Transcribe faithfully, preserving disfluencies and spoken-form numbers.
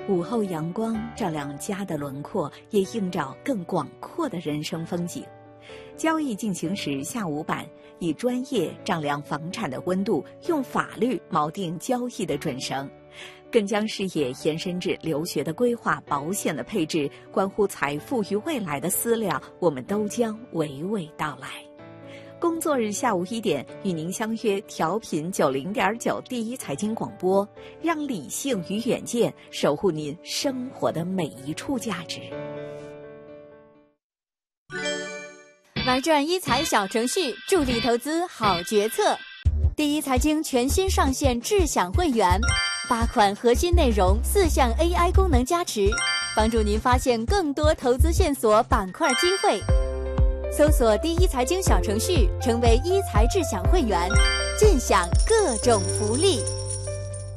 午后阳光照亮家的轮廓，也映照更广阔的人生风景。交易进行时下午版，以专业丈量房产的温度，用法律锚定交易的准绳，更将视野延伸至留学的规划、保险的配置，关乎财富与未来的思量，我们都将娓娓道来。工作日下午一点，与您相约调频九零点九第一财经广播，让理性与远见守护您生活的每一处价值。 玩转一财小程序，助力投资好决策。第一财经全新上线智享会员，八款核心内容，四项 A I 功能加持，帮助您发现更多投资线索、板块机会。搜索第一财经小程序，成为一财智享会员，尽享各种福利。